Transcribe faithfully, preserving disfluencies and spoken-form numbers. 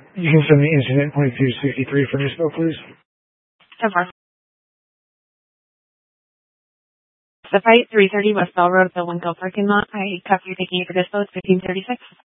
You can send me incident twenty-two sixty-three for Newsville, please. ten four. The fight, three thirty West Bell Road, the Winco parking lot. I copy you taking it for Dispo, it's fifteen thirty-six.